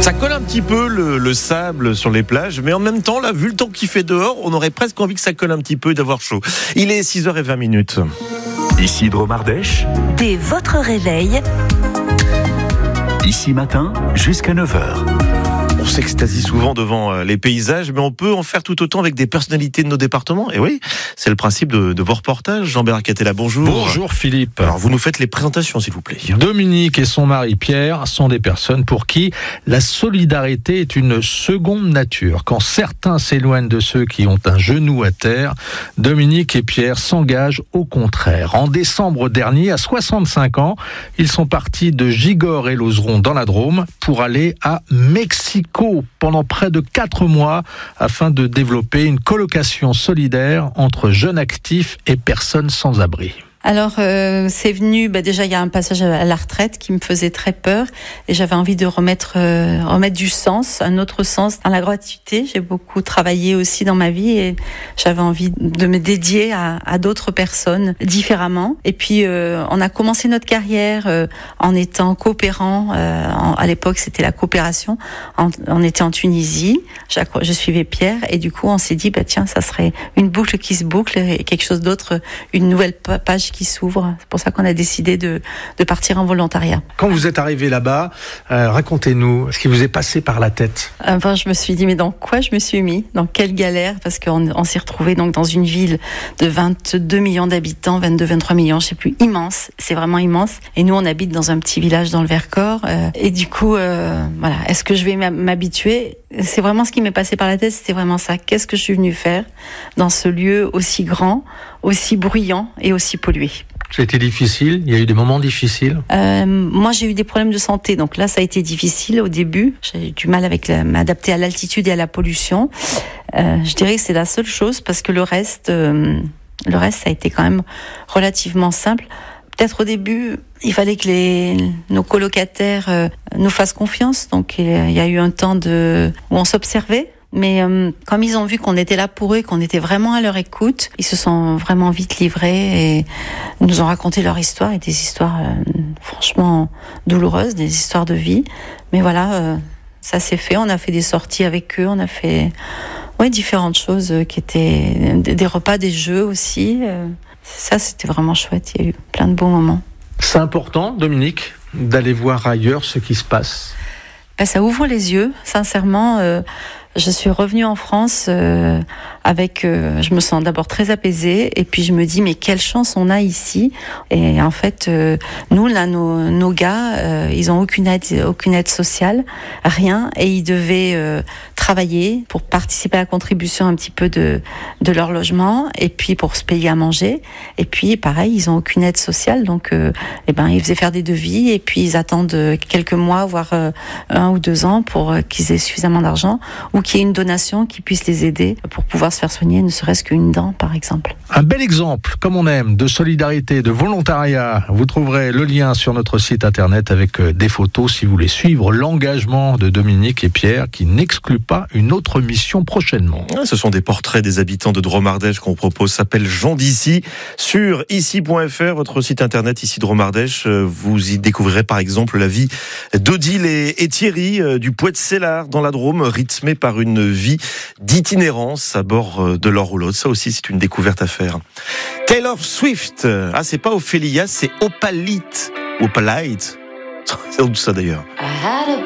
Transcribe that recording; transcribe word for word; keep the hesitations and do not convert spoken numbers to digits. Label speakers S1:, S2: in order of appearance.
S1: Ça colle un petit peu le, le sable sur les plages, mais en même temps, là, vu le temps qu'il fait dehors, on aurait presque envie que ça colle un petit peu et d'avoir chaud. Il est six heures vingt minutes.
S2: Ici Dromardèche.
S3: Dès votre réveil.
S2: Ici matin, jusqu'à neuf heures.
S1: On s'extasie souvent devant les paysages, mais on peut en faire tout autant avec des personnalités de nos départements. Et oui, c'est le principe de, de vos reportages. Jean-Bernard Catella, bonjour.
S4: Bonjour Philippe.
S1: Alors, vous nous faites les présentations, s'il vous plaît.
S4: Dominique et son mari Pierre sont des personnes pour qui la solidarité est une seconde nature. Quand certains s'éloignent de ceux qui ont un genou à terre, Dominique et Pierre s'engagent au contraire. En décembre dernier, à soixante-cinq ans, ils sont partis de Gigord et Lauzeron dans la Drôme pour aller à Mexico pendant près de quatre mois afin de développer une colocation solidaire entre jeunes actifs et personnes sans abri.
S5: Alors, euh, c'est venu, bah déjà, il y a un passage à la retraite qui me faisait très peur et j'avais envie de remettre, euh, remettre du sens, un autre sens dans la gratuité. J'ai beaucoup travaillé aussi dans ma vie et j'avais envie de me dédier à, à d'autres personnes différemment. Et puis, euh, on a commencé notre carrière euh, en étant coopérant. Euh, en, à l'époque, c'était la coopération. En, on était en Tunisie. Je suivais Pierre et du coup, on s'est dit, bah tiens, ça serait une boucle qui se boucle et quelque chose d'autre, une nouvelle page qui s'ouvre. C'est pour ça qu'on a décidé de, de partir en volontariat.
S6: Quand vous êtes arrivé là-bas, euh, racontez-nous ce qui vous est passé par la tête.
S5: Enfin, je me suis dit, mais dans quoi je me suis mis ? Dans quelle galère ? Parce qu'on on s'est retrouvé donc dans une ville de vingt-deux millions d'habitants, vingt-deux, vingt-trois millions, je sais plus, immense. C'est vraiment immense. Et nous, on habite dans un petit village dans le Vercors. Euh, et du coup, euh, voilà, est-ce que je vais m'habituer ? C'est vraiment ce qui m'est passé par la tête, c'était vraiment ça. Qu'est-ce que je suis venue faire dans ce lieu aussi grand, aussi bruyant et aussi pollué ?
S6: C'était difficile, il y a eu des moments difficiles.
S5: Euh, moi, j'ai eu des problèmes de santé, donc là, ça a été difficile au début. J'ai eu du mal avec la, m'adapter à l'altitude et à la pollution. Euh, je dirais que c'est la seule chose, parce que le reste, euh, le reste, ça a été quand même relativement simple. Peut-être au début, il fallait que les, nos colocataires euh, nous fassent confiance. Donc, il y a eu un temps de, où on s'observait. Mais euh, comme ils ont vu qu'on était là pour eux, qu'on était vraiment à leur écoute, ils se sont vraiment vite livrés et nous ont raconté leur histoire, et des histoires euh, franchement douloureuses, des histoires de vie. Mais voilà, euh, ça s'est fait. On a fait des sorties avec eux, on a fait ouais, différentes choses qui étaient des repas, des jeux aussi. Euh, ça, c'était vraiment chouette. Il y a eu plein de beaux moments.
S6: C'est important, Dominique, d'aller voir ailleurs ce qui se passe.
S5: Ben, ça ouvre les yeux, sincèrement. Euh, je suis revenue en France euh, avec, euh, je me sens d'abord très apaisée, et puis je me dis mais quelle chance on a ici. Et en fait, euh, nous là, nos, nos gars, euh, ils ont aucune aide, aucune aide sociale, rien, et ils devaient euh, travailler pour participer à la contribution un petit peu de de leur logement, et puis pour se payer à manger. Et puis pareil, ils ont aucune aide sociale, donc euh, eh ben ils faisaient faire des devis, et puis ils attendent quelques mois, voire euh, un ou deux ans pour euh, qu'ils aient suffisamment d'argent, ou qu'il y ait une donation qui puisse les aider pour pouvoir se faire soigner, ne serait-ce qu'une dent, par exemple.
S4: Un bel exemple, comme on aime, de solidarité, de volontariat. Vous trouverez le lien sur notre site internet avec des photos si vous voulez suivre l'engagement de Dominique et Pierre, qui n'exclut pas une autre mission prochainement.
S1: Ce sont des portraits des habitants de Dromardèche qu'on propose, s'appelle Gens d'ici, sur ici point f r, votre site internet ici Dromardèche. Vous y découvrirez par exemple la vie d'Odile et, et Thierry du Poët-Sellard dans la Drôme, rythmée par une vie d'itinérance à bord de leur roulotte. Ça aussi, c'est une découverte à faire. Taylor Swift. Ah, c'est pas Ophélia, c'est Opalite. Opalite. C'est tout ça d'ailleurs.